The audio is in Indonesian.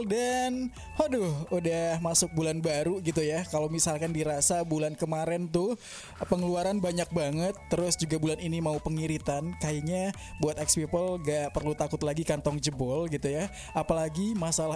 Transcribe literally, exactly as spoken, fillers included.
Dan waduh, udah masuk bulan baru gitu ya. Kalau misalkan dirasa bulan kemarin tuh pengeluaran banyak banget, terus juga bulan ini mau pengiritan, kayaknya buat X people gak perlu takut lagi kantong jebol gitu ya. Apalagi masalah